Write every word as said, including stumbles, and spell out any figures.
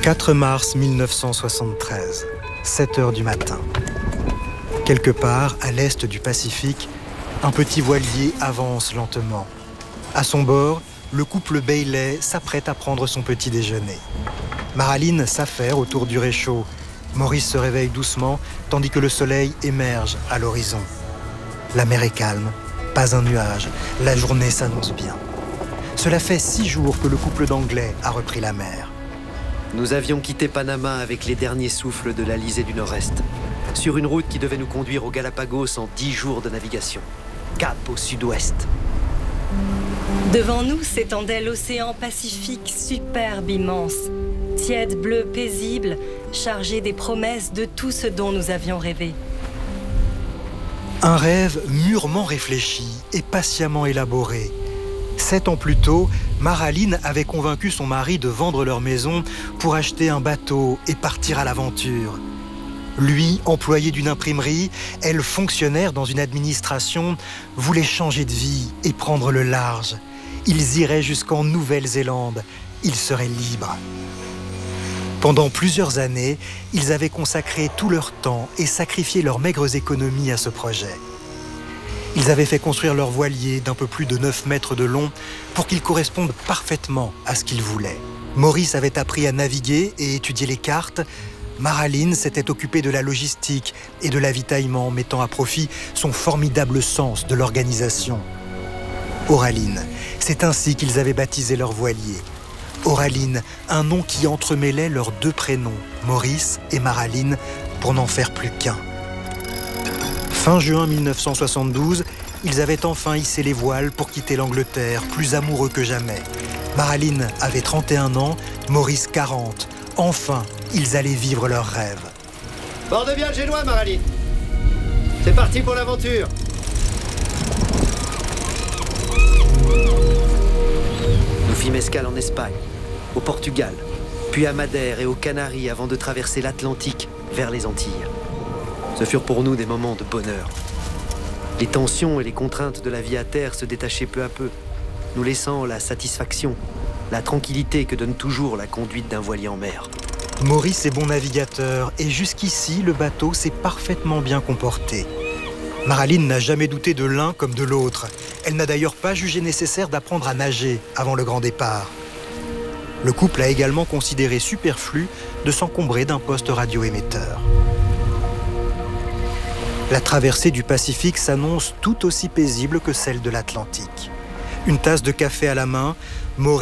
quatre mars mille neuf cent soixante-treize, sept heures du matin. Quelque part, à l'est du Pacifique, un petit voilier avance lentement. À son bord, le couple Bailey s'apprête à prendre son petit déjeuner. Maraline s'affaire autour du réchaud. Maurice se réveille doucement, tandis que le soleil émerge à l'horizon. La mer est calme, pas un nuage, la journée s'annonce bien. Cela fait six jours que le couple d'Anglais a repris la mer. Nous avions quitté Panama avec les derniers souffles de l'Alizé du Nord-Est, sur une route qui devait nous conduire aux Galapagos en dix jours de navigation. Cap au sud-ouest. Devant nous s'étendait l'océan Pacifique, superbe, immense, tiède, bleu, paisible, chargé des promesses de tout ce dont nous avions rêvé. Un rêve mûrement réfléchi et patiemment élaboré. Sept ans plus tôt, Maraline avait convaincu son mari de vendre leur maison pour acheter un bateau et partir à l'aventure. Lui, employé d'une imprimerie, elle, fonctionnaire dans une administration, voulaient changer de vie et prendre le large. Ils iraient jusqu'en Nouvelle-Zélande. Ils seraient libres. Pendant plusieurs années, ils avaient consacré tout leur temps et sacrifié leurs maigres économies à ce projet. Ils avaient fait construire leur voilier d'un peu plus de neuf mètres de long pour qu'il corresponde parfaitement à ce qu'ils voulaient. Maurice avait appris à naviguer et étudier les cartes. Maraline s'était occupée de la logistique et de l'avitaillement, mettant à profit son formidable sens de l'organisation. Oraline, c'est ainsi qu'ils avaient baptisé leur voilier. Oraline, un nom qui entremêlait leurs deux prénoms, Maurice et Maraline, pour n'en faire plus qu'un. Fin juin mille neuf cent soixante-douze, ils avaient enfin hissé les voiles pour quitter l'Angleterre, plus amoureux que jamais. Maraline avait trente et un ans, Maurice quarante. Enfin, ils allaient vivre leurs rêves. Borde bien le génois, Maraline. C'est parti pour l'aventure. Nous fîmes escale en Espagne, au Portugal, puis à Madère et aux Canaries avant de traverser l'Atlantique vers les Antilles. Ce furent pour nous des moments de bonheur. Les tensions et les contraintes de la vie à terre se détachaient peu à peu, nous laissant la satisfaction, la tranquillité que donne toujours la conduite d'un voilier en mer. Maurice est bon navigateur et jusqu'ici, le bateau s'est parfaitement bien comporté. Maraline n'a jamais douté de l'un comme de l'autre. Elle n'a d'ailleurs pas jugé nécessaire d'apprendre à nager avant le grand départ. Le couple a également considéré superflu de s'encombrer d'un poste radioémetteur. La traversée du Pacifique s'annonce tout aussi paisible que celle de l'Atlantique. Une tasse de café à la main, Maurice